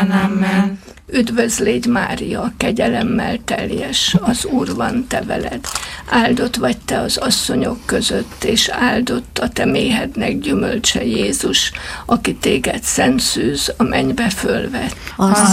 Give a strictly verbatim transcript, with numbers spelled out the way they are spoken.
Amen. Üdvözl légy, Mária, kegyelemmel teljes, az Úr van te veled. Áldott vagy te az asszonyok között, és áldott a te méhednek gyümölcse, Jézus, aki téged szent szűz a mennybe fölvett. Az